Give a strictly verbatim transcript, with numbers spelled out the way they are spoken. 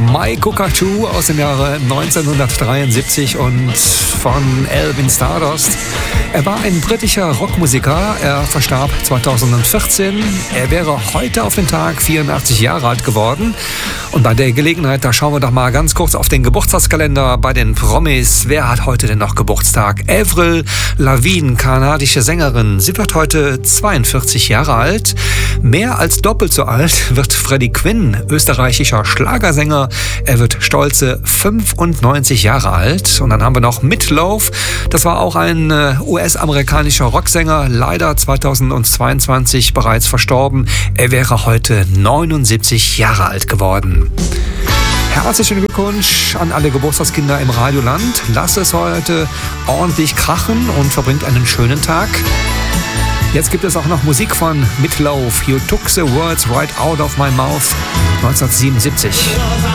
My Cockatoo aus dem Jahre neunzehnhundertdreiundsiebzig und von Alvin Stardust. Er war ein britischer Rockmusiker. Er verstarb zweitausendvierzehn. Er wäre heute auf den Tag vierundachtzig Jahre alt geworden. Und bei der Gelegenheit, da schauen wir doch mal ganz kurz auf den Geburtstagskalender bei den Promis. Wer hat heute denn noch Geburtstag? Avril Lavigne, kanadische Sängerin. Sie wird heute zweiundvierzig Jahre alt. Mehr als doppelt so alt wird Freddie Quinn, österreichischer Schlagersänger. Er wird stolze fünfundneunzig Jahre alt. Und dann haben wir noch Meatloaf. Das war auch ein U S-amerikanischer Rocksänger, leider zweitausendzweiundzwanzig bereits verstorben. Er wäre heute neunundsiebzig Jahre alt geworden. Herzlichen Glückwunsch an alle Geburtstagskinder im Radioland. Lasst es heute ordentlich krachen und verbringt einen schönen Tag. Jetzt gibt es auch noch Musik von Meatloaf. You Took the Words Right Out of My Mouth, neunzehnhundertsiebenundsiebzig.